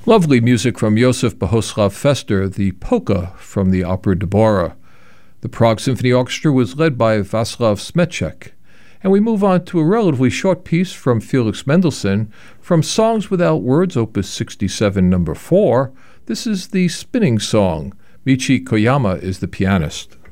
Lovely music from Josef Bohuslav Fester, the polka from the opera Deborah. The Prague Symphony Orchestra was led by Václav Smetček. And we move on to a relatively short piece from Felix Mendelssohn from Songs Without Words, Opus 67, number 4. This is the Spinning Song. Michi Koyama is the pianist.